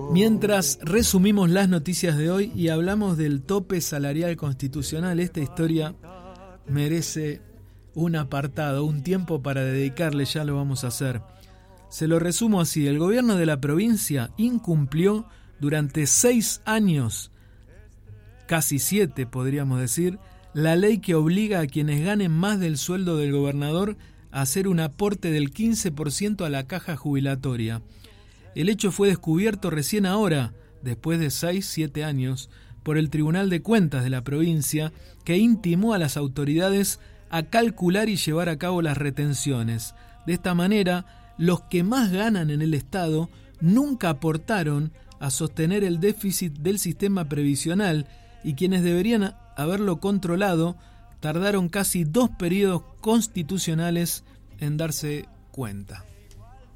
Mientras resumimos las noticias de hoy y hablamos del tope salarial constitucional, esta historia merece un apartado, un tiempo para dedicarle, ya lo vamos a hacer. Se lo resumo así: el gobierno de la provincia incumplió durante 6 años, casi 7 podríamos decir, la ley que obliga a quienes ganen más del sueldo del gobernador a hacer un aporte del 15% a la caja jubilatoria. El hecho fue descubierto recién ahora, después de 6-7 años, por el Tribunal de Cuentas de la provincia, que intimó a las autoridades a calcular y llevar a cabo las retenciones. De esta manera, los que más ganan en el Estado nunca aportaron a sostener el déficit del sistema previsional, y quienes deberían haberlo controlado tardaron casi 2 periodos constitucionales en darse cuenta.